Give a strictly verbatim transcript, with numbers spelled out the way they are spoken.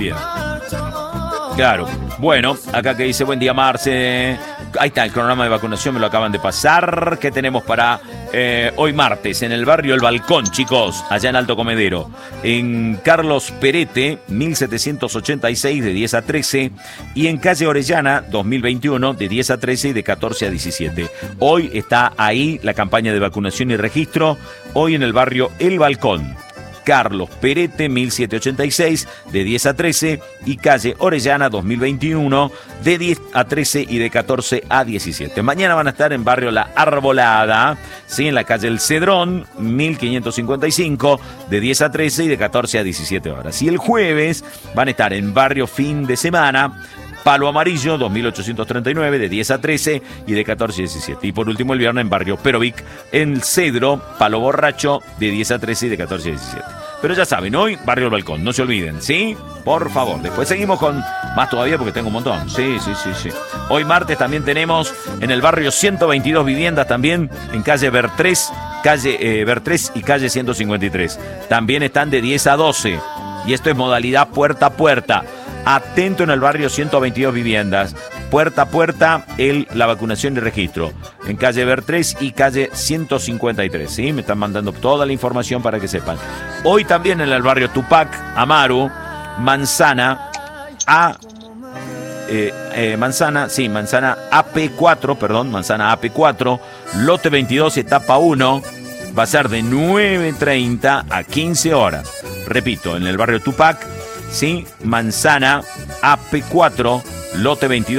Bien. Claro. Bueno, acá que dice, buen día, Marce. Ahí está el cronograma de vacunación, me lo acaban de pasar. ¿Qué tenemos para eh, hoy martes? En el barrio El Balcón, chicos, allá en Alto Comedero. En Carlos Perete, mil setecientos ochenta y seis, de diez a trece. Y en calle Orellana, dos mil veintiuno, de diez a trece y de catorce a diecisiete. Hoy está ahí la campaña de vacunación y registro. Hoy en el barrio El Balcón. Carlos Perete, mil setecientos ochenta y seis, de diez a trece, y calle Orellana, dos mil veintiuno, de diez a trece y de catorce a diecisiete. Mañana van a estar en barrio La Arbolada, ¿sí? En la calle El Cedrón, mil quinientos cincuenta y cinco, de diez a trece y de catorce a diecisiete horas. Y el jueves van a estar en barrio Fin de Semana, Palo Amarillo, dos mil ochocientos treinta y nueve, de diez a trece y de catorce a diecisiete. Y por último el viernes en barrio Perovic, en El Cedro, Palo Borracho, de diez a trece y de catorce a diecisiete. Pero ya saben, hoy barrio El Balcón, no se olviden, ¿sí? Por favor. Después seguimos con más todavía porque tengo un montón. Sí, sí, sí, sí. Hoy martes también tenemos en el barrio ciento veintidós viviendas también, en calle Bertrés, calle eh, Bertrés y calle ciento cincuenta y tres. También están de diez a doce. Y esto es modalidad puerta a puerta. Atento en el barrio ciento veintidós viviendas, puerta a puerta, el, la vacunación y registro, en calle Bertrés y calle ciento cincuenta y tres, ¿sí? Me están mandando toda la información para que sepan. Hoy también en el barrio Tupac, Amaru, Manzana, A, eh, eh, Manzana, sí, Manzana A P cuatro, perdón, Manzana A P cuatro, lote veintidós, etapa uno, va a ser de nueve treinta a quince horas. Repito, en el barrio Tupac, ¿sí? Manzana A P cuatro, lote veintidós.